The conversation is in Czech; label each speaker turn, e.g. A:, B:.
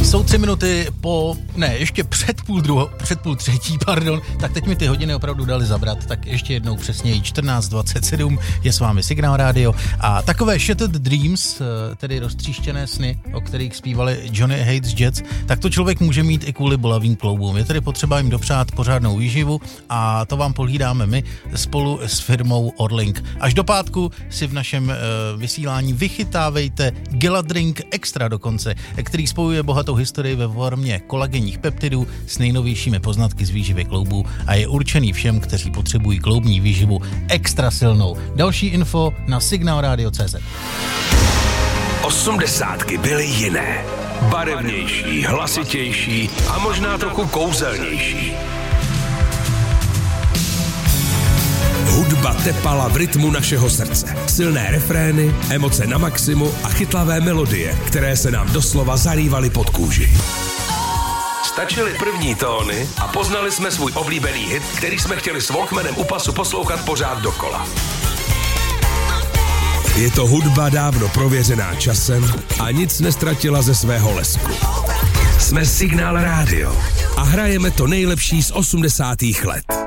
A: Jsou 3 minuty ještě před půl třetí, tak teď mi ty hodiny opravdu dali zabrat, tak ještě jednou přesněji 14:27 je s vámi Signál Radio a takové Shattered Dreams, tedy roztříštěné sny, o kterých zpívali Johnny Hates Jets, tak to člověk může mít i kvůli bolavým kloubům. Je tedy potřeba jim dopřát pořádnou výživu a to vám pohlídáme my spolu s firmou Orlink. Až do pátku si v našem vysílání vychytávejte Geladrink Extra dokonce, který spojuje bohatou historii ve formě kolagenních peptidů s nejnovějšími poznatky z výživy kloubů a je určený všem, kteří potřebují kloubní výživu extra silnou. Další info na signalradio.cz.
B: 80 byly jiné. Barevnější, hlasitější a možná trochu kouzelnější. Hudba tepala v rytmu našeho srdce. Silné refrény, emoce na maximu a chytlavé melodie, které se nám doslova zarývaly pod kůži. Stačily první tóny a poznali jsme svůj oblíbený hit, který jsme chtěli s Walkmanem u pasu poslouchat pořád dokola. Je to hudba dávno prověřená časem a nic nestratila ze svého lesku. Jsme Signál Radio a hrajeme to nejlepší z 80. let.